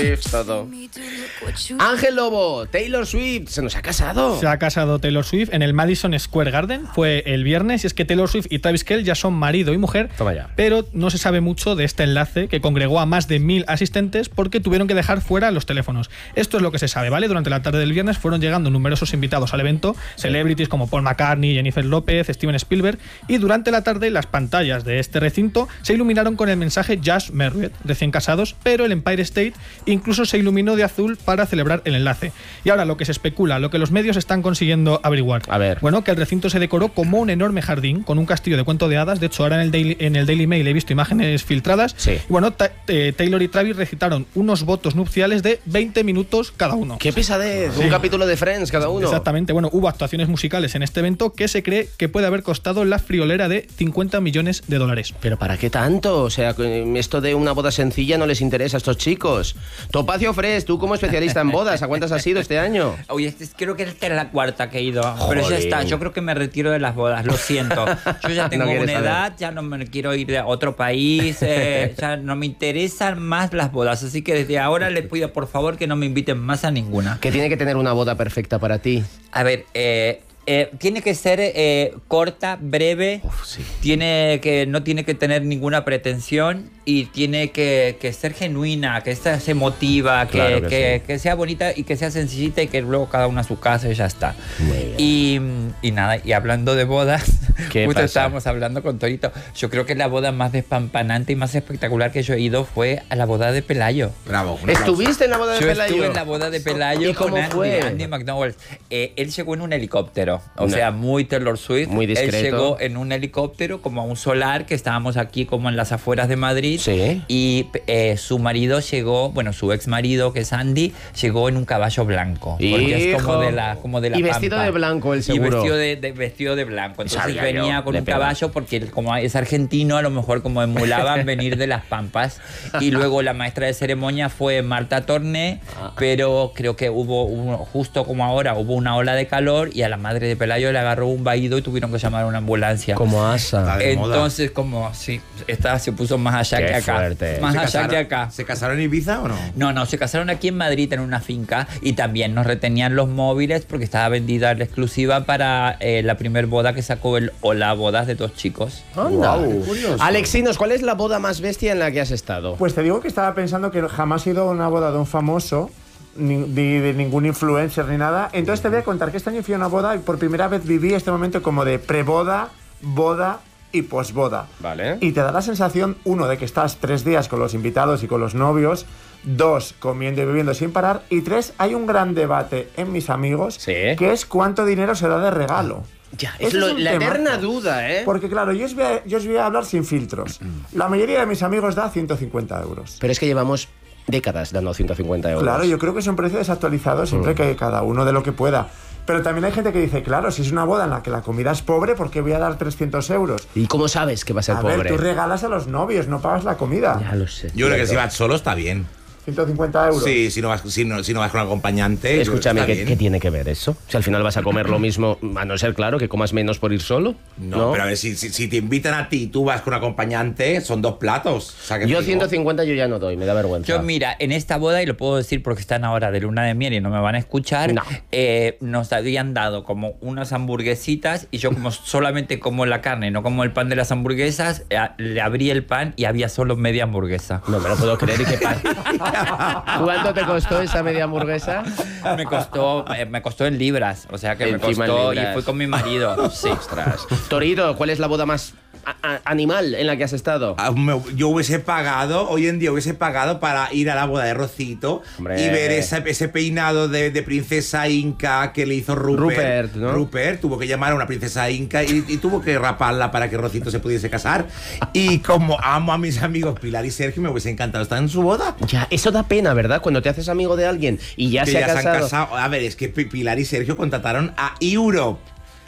Todo. Ángel Lobo, Taylor Swift, ¿se nos ha casado? Se ha casado Taylor Swift en el Madison Square Garden, fue el viernes, y es que Taylor Swift y Travis Kelce ya son marido y mujer. Toma ya. Pero no se sabe mucho de este enlace que congregó a más de 1000 asistentes porque tuvieron que dejar fuera los teléfonos. Esto es lo que se sabe, ¿vale? Durante la tarde del viernes fueron llegando numerosos invitados al evento, celebrities como Paul McCartney, Jennifer López, Steven Spielberg, y durante la tarde las pantallas de este recinto se iluminaron con el mensaje Just Married, recién casados, pero el Empire State incluso se iluminó de azul para celebrar el enlace. Y ahora lo que se especula, lo que los medios están consiguiendo averiguar. A ver. Bueno, que el recinto se decoró como un enorme jardín con un castillo de cuento de hadas. De hecho, ahora en el Daily Mail he visto imágenes filtradas. Sí. Y bueno, Taylor y Travis recitaron unos votos nupciales de 20 minutos cada uno. ¡Qué pesadez! Sí. Un capítulo de Friends cada uno. Exactamente. Bueno, hubo actuaciones musicales en este evento que se cree que puede haber costado la friolera de $50 millones. ¿Pero para qué tanto? O sea, esto de una boda sencilla no les interesa a estos chicos. Topacio Fresh, tú como especialista en bodas, ¿a cuántas has ido este año? Oye, creo que esta era la cuarta que he ido. Jolín. Pero ya está, yo creo que me retiro de las bodas, lo siento. Yo ya tengo una edad, ya no me quiero ir a otro país, ya no me interesan más las bodas. Así que desde ahora les pido por favor que no me inviten más a ninguna. ¿Qué tiene que tener una boda perfecta para ti? A ver, tiene que ser corta, breve. Sí. No tiene que tener ninguna pretensión y tiene que ser genuina, que sea emotiva, Claro que sea bonita y que sea sencillita y que luego cada uno a su casa y ya está. Y nada, y hablando de bodas, justo estábamos hablando con Torito. Yo creo que la boda más despampanante y más espectacular que yo he ido fue a la boda de Pelayo. Bravo. ¿Estuviste en la boda de Pelayo? Yo estuve en la boda de Pelayo. ¿Y cómo fue? Andy McDowell. Él llegó en un helicóptero, o sea, muy Taylor Swift. Muy discreto. Él llegó en un helicóptero como a un solar, que estábamos aquí como en las afueras de Madrid. Sí. Y su marido llegó, bueno, su ex marido, que es Andy, llegó en un caballo blanco. Porque es como de la y vestido Pampa. de blanco, el seguro. Y vestido de blanco. Entonces venía con un pega. caballo porque él, como es argentino, a lo mejor como emulaban venir de las Pampas. Y luego la maestra de ceremonia fue Marta Torné, pero creo que justo como ahora, hubo una ola de calor y a la madre de Pelayo le agarró un vaído y tuvieron que llamar a una ambulancia. Como asa. Entonces, como, sí, esta se puso más allá que acá. Fuerte. Más allá que acá. ¿Se casaron en Ibiza o no? No, se casaron aquí en Madrid en una finca y también nos retenían los móviles porque estaba vendida la exclusiva para la primer boda que sacó el Hola Bodas de 2 chicos. Anda. Wow, curioso. Alexinos, ¿cuál es la boda más bestia en la que has estado? Pues te digo que estaba pensando que jamás he ido a una boda de un famoso, ni de ningún influencer ni nada. Entonces te voy a contar que este año fui a una boda y por primera vez viví este momento como de preboda, boda y posboda. Vale. Y te da la sensación, uno, de que estás 3 días con los invitados y con los novios, 2, comiendo y bebiendo sin parar, y 3, hay un gran debate en mis amigos, Sí. que es cuánto dinero se da de regalo. Ya, es Ese un la temazo. eterna duda, ¿eh? Porque claro, yo os voy a hablar sin filtros. La mayoría de mis amigos da 150 euros. Pero es que llevamos décadas dando 150 euros. Claro, yo creo que es un precio desactualizado siempre que cada uno de lo que pueda. Pero también hay gente que dice, claro, si es una boda en la que la comida es pobre, ¿por qué voy a dar 300 euros? ¿Y cómo sabes que va a ser A pobre? ver, tú regalas a los novios, no pagas la comida. Ya lo sé. Yo creo que si vas solo está bien. 150 euros. Sí, si no vas con acompañante. Escúchame, está ¿qué bien. tiene que ver eso? Si al final vas a comer lo mismo, a no ser, claro, que comas menos por ir solo. No, pero a ver, si te invitan a ti y tú vas con acompañante, son 2 platos. O sea, que Yo digo, 150 yo ya no doy, me da vergüenza. Yo, mira, en esta boda, y lo puedo decir porque están ahora de luna de miel y no me van a escuchar, No. nos habían dado como unas hamburguesitas y yo como solamente como la carne, no como el pan de las hamburguesas, le abrí el pan y había solo media hamburguesa. No me lo puedo creer. ¿Y qué pasa? ¿Cuánto te costó esa media hamburguesa? Me costó en libras, o sea que Encima me costó en libras. y fui con mi marido. Sí. Ostras. Torito, ¿cuál es la boda más animal en la que has estado? Yo hubiese pagado, hoy en día hubiese pagado para ir a la boda de Rocito. Hombre. Y ver ese peinado de princesa inca que le hizo Rupert. Rupert, ¿no? Rupert tuvo que llamar a una princesa inca y tuvo que raparla para que Rocito se pudiese casar. Y como amo a mis amigos Pilar y Sergio, me hubiese encantado estar en su boda. Ya, eso da pena, ¿verdad? Cuando te haces amigo de alguien y ya Que se ha ya se han casado. casado. A ver, es que Pilar y Sergio contrataron a Europe.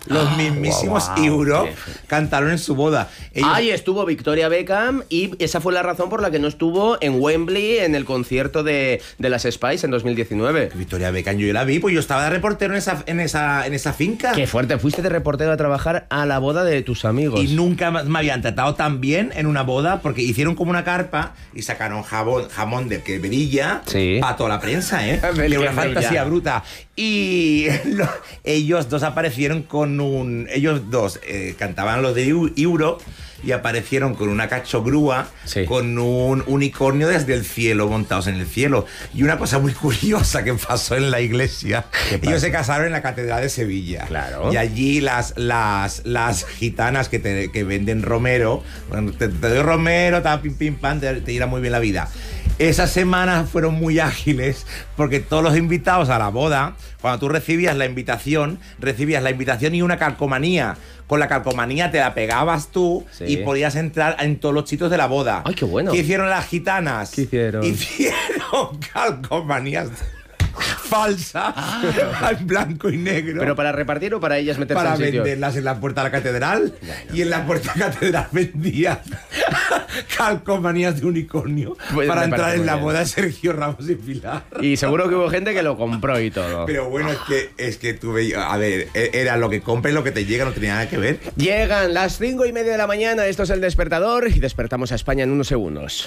Los mismísimos Europe cantaron en su boda. Y estuvo Victoria Beckham y esa fue la razón por la que no estuvo en Wembley en el concierto de las Spice en 2019. Victoria Beckham, yo la vi, pues yo estaba de reportero en esa finca. Qué fuerte, fuiste de reportero a trabajar a la boda de tus amigos. Y nunca me habían tratado tan bien en una boda, porque hicieron como una carpa y sacaron jamón del que brilla para toda la prensa, ¿eh? Del una que fantasía brilla. bruta. Y ellos dos aparecieron con ellos dos cantaban los de Europe y aparecieron con una cachogrúa, con un unicornio desde el cielo, montados en el cielo. Y una cosa muy curiosa que pasó en la iglesia, ellos se casaron en la Catedral de Sevilla. Claro. Y allí las gitanas que venden romero, bueno, te doy romero, pim, pim, pam, te irá muy bien la vida. Esas semanas fueron muy ágiles porque todos los invitados a la boda, cuando tú recibías la invitación y una calcomanía. Con la calcomanía te la pegabas tú y podías entrar en todos los sitios de la boda. ¡Ay, qué bueno! ¿Qué hicieron las gitanas? ¿Qué hicieron? Hicieron calcomanías falsas en blanco y negro. ¿Pero para repartir o para ellas meterse Para en sitios? venderlas en la puerta de la catedral. Y en la puerta de la catedral vendían calcomanías de unicornio Pues para me entrar parece en la muy bien. boda de Sergio Ramos y Pilar. Y seguro que hubo gente que lo compró y todo. Pero bueno, es que tú veías, a ver, era lo que compras, lo que te llega, no tenía nada que ver. Llegan las 5:30 de la mañana, esto es El Despertador y despertamos a España en unos segundos.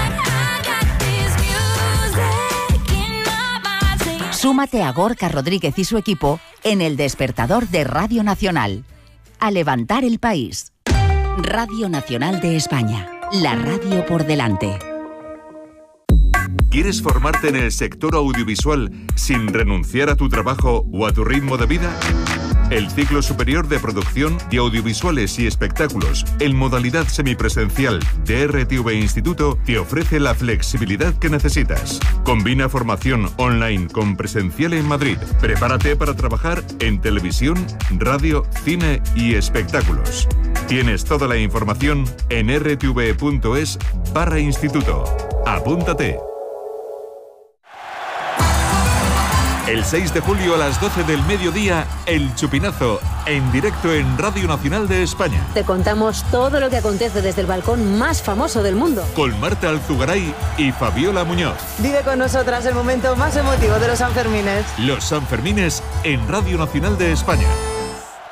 Súmate a Gorka Rodríguez y su equipo en El Despertador de Radio Nacional. A levantar el país. Radio Nacional de España. La radio por delante. ¿Quieres formarte en el sector audiovisual sin renunciar a tu trabajo o a tu ritmo de vida? El ciclo superior de producción de audiovisuales y espectáculos en modalidad semipresencial de RTV Instituto te ofrece la flexibilidad que necesitas. Combina formación online con presencial en Madrid. Prepárate para trabajar en televisión, radio, cine y espectáculos. Tienes toda la información en rtv.es/instituto. Apúntate. El 6 de julio a las 12 del mediodía, El Chupinazo, en directo en Radio Nacional de España. Te contamos todo lo que acontece desde el balcón más famoso del mundo. Con Marta Alzugaray y Fabiola Muñoz. Vive con nosotras el momento más emotivo de los Sanfermines. Los Sanfermines en Radio Nacional de España.